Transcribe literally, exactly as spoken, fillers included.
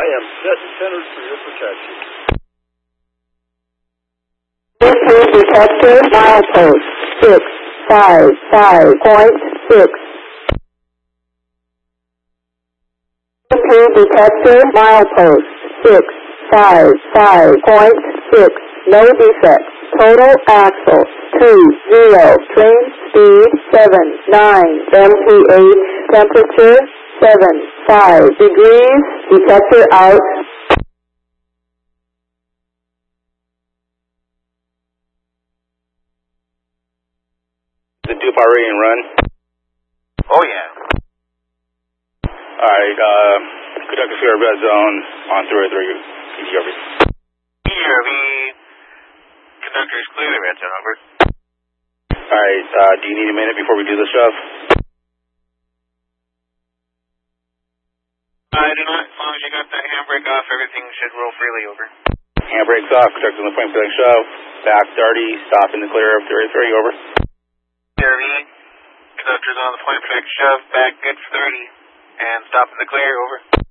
I am set and centered for your protection. Issue detector, milepost six five five point six. Issue detector, milepost six five five point six. No defects. Total axle two zero. Train speed seven nine. M P H temperature seven five degrees. Detector out. The dupe already in run? Oh, yeah. Alright, uh, conductor clear red zone on three oh three, E R V. E R V, conductor is clear, the red zone, over. Alright, uh, do you need a minute before we do the shove? I do not, as long as you got the handbrake off, everything should roll freely, over. Handbrake's off, conductor's on the point for the shove. Back thirty, stop in the clear of three oh three, over. E R V, conductor's on the point for next shove, back good for thirty, and stop in the clear, over.